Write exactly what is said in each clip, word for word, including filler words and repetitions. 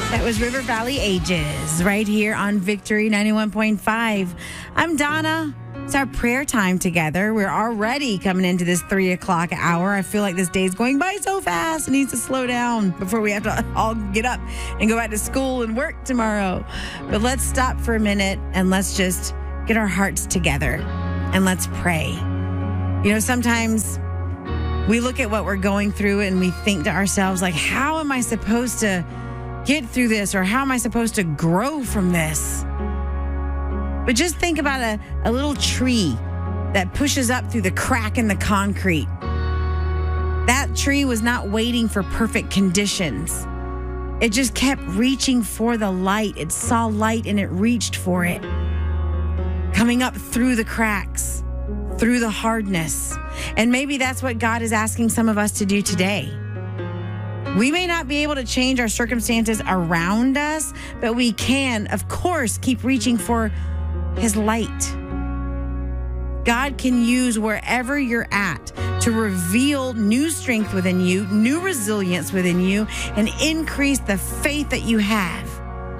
That was River Valley Ages right here on Victory ninety-one point five. I'm Donna. It's our prayer time together. We're already coming into this three o'clock hour. I feel like this day is going by so fast. It needs to slow down before we have to all get up and go back to school and work tomorrow. But let's stop for a minute and let's just get our hearts together and let's pray. You know, sometimes we look at what we're going through and we think to ourselves, like, how am I supposed to get through this, or how am I supposed to grow from this? But just think about a, a little tree that pushes up through the crack in the concrete. That tree was not waiting for perfect conditions. It just kept reaching for the light. It saw light and it reached for it. Coming up through the cracks, through the hardness. And maybe that's what God is asking some of us to do today. We may not be able to change our circumstances around us, but we can, of course, keep reaching for His light. God can use wherever you're at to reveal new strength within you, new resilience within you, and increase the faith that you have.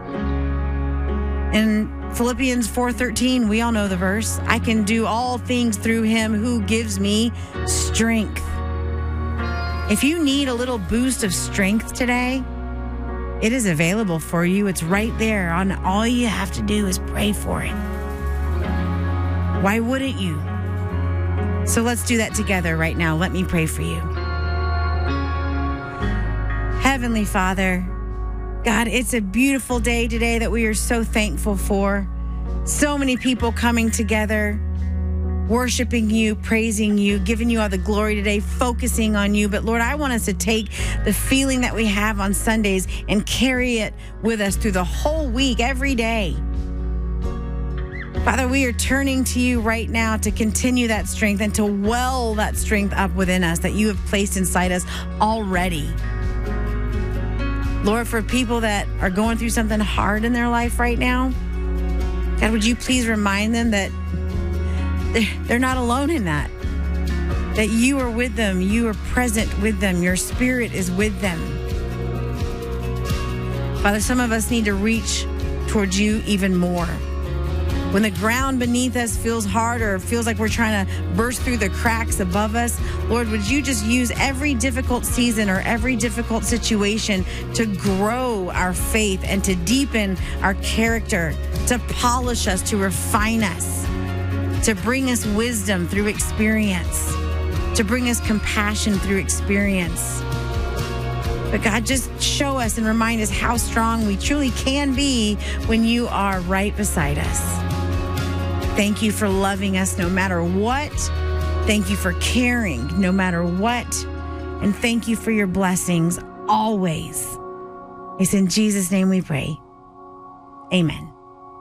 In Philippians four thirteen, we all know the verse, I can do all things through Him who gives me strength. If you need a little boost of strength today, it is available for you. It's right there. On all you have to do is pray for it. Why wouldn't you? So let's do that together right now. Let me pray for you. Heavenly Father, God, it's a beautiful day today that we are so thankful for. So many people coming together, worshiping you, praising you, giving you all the glory today, focusing on you. But Lord, I want us to take the feeling that we have on Sundays and carry it with us through the whole week, every day. Father, we are turning to you right now to continue that strength and to well that strength up within us that you have placed inside us already. Lord, for people that are going through something hard in their life right now, God, would you please remind them that they're not alone in that. That you are with them. You are present with them. Your spirit is with them. Father, some of us need to reach towards you even more. When the ground beneath us feels hard or feels like we're trying to burst through the cracks above us, Lord, would you just use every difficult season or every difficult situation to grow our faith and to deepen our character, to polish us, to refine us, to bring us wisdom through experience, to bring us compassion through experience. But God, just show us and remind us how strong we truly can be when you are right beside us. Thank you for loving us no matter what. Thank you for caring no matter what. And thank you for your blessings always. It's in Jesus' name we pray. Amen.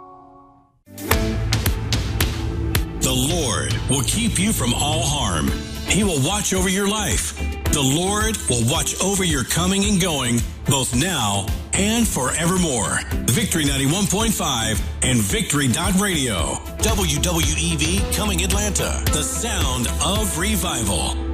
The Lord will keep you from all harm. He will watch over your life. The Lord will watch over your coming and going, both now and forevermore. Victory ninety-one point five and Victory dot radio. W W E V coming Atlanta. The sound of revival.